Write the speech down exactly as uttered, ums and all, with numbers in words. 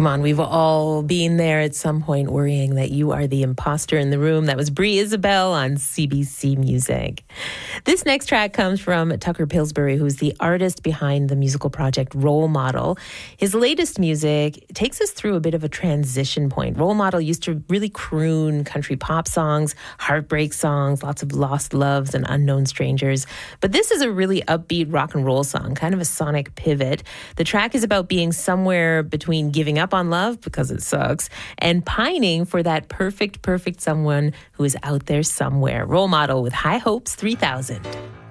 Come on, we've all been there at some point worrying that you are the imposter in the room. That was Brie Isabel on C B C Music. This next track comes from Tucker Pillsbury, who's the artist behind the musical project Role Model. His latest music takes us through a bit of a transition point. Role Model used to really croon country pop songs, heartbreak songs, lots of lost loves and unknown strangers. But this is a really upbeat rock and roll song, kind of a sonic pivot. The track is about being somewhere between giving up on love because it sucks and pining for that perfect, perfect someone who is out there somewhere. Role Model with High Hopes three thousand.